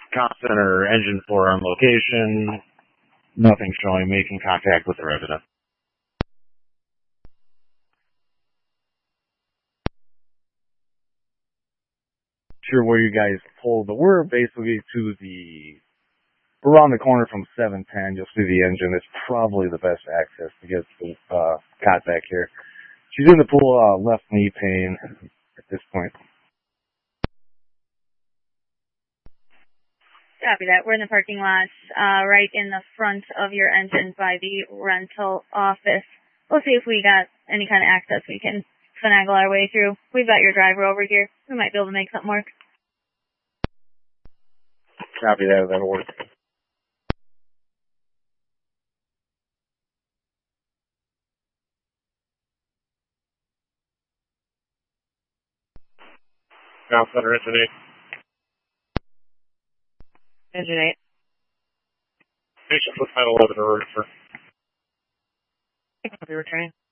Comm center engine 4 on location. Nothing showing making contact with the resident. Sure where you guys pulled, but we're basically around the corner from 710. You'll see the engine. It's probably the best access to get the cot back here. She's in the pool, left knee pain at this point. Copy that. We're in the parking lot, right in the front of your engine by the rental office. We'll see if we got any kind of access we can finagle our way through. We've got your driver over here. We might be able to make something work. Copy that. That'll work. Comm center, engine 8. Engine 8. Patient with Title 11 or refer. Copy, returning.